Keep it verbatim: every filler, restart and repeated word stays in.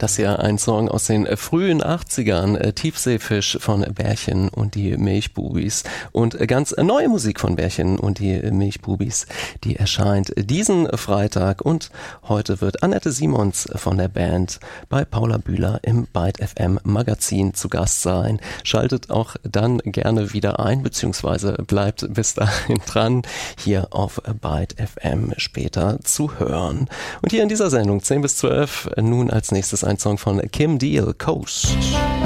Das ist ja ein Song aus den frühen achtzigern, äh, Tiefseefisch von Bärchen und die Milchbubis. Und äh, ganz neue Musik von Bärchen und die Milchbubis, die erscheint diesen Freitag. Und heute wird Annette Simons von der Band bei Paula Bühler im Byte F M Magazin zu Gast sein. Schaltet auch dann gerne wieder ein, beziehungsweise bleibt bis dahin dran, hier auf Byte F M später zu hören. Und hier in dieser Sendung zehn bis zwölf nun als nächstes ein Song von Kim Deal, Coast.